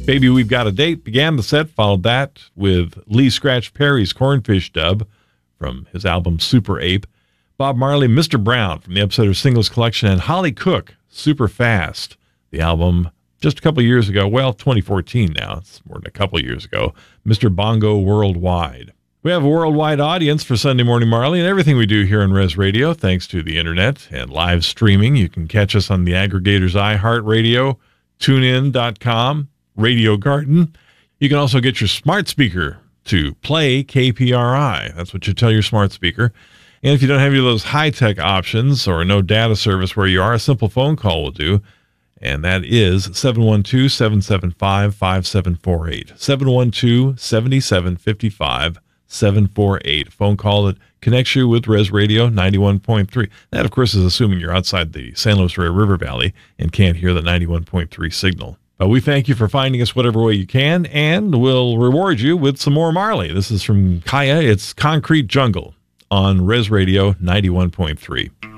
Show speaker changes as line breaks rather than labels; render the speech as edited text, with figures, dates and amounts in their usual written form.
Baby We've Got a Date began the set, followed that with Lee Scratch Perry's Cornfish dub from his album Super Ape. Bob Marley, Mr. Brown from the Upsetter Singles Collection, and Holly Cook, Super Fast, the album just a couple of years ago. Well, 2014 now. It's more than a couple of years ago. Mr. Bongo Worldwide. We have a worldwide audience for Sunday Morning Marley and everything we do here on Res Radio, thanks to the internet and live streaming. You can catch us on the aggregators iHeartRadio, TuneIn.com, Radio Garden. You can also get your smart speaker to play KPRI. That's what you tell your smart speaker. And if you don't have any of those high-tech options or no data service where you are, a simple phone call will do. And that is 712-775-5748. 712-7755-748. Phone call that connects you with Res Radio 91.3. That, of course, is assuming you're outside the San Luis River Valley and can't hear the 91.3 signal. But we thank you for finding us whatever way you can, and we'll reward you with some more Marley. This is from Kaya. It's Concrete Jungle on Res Radio 91.3.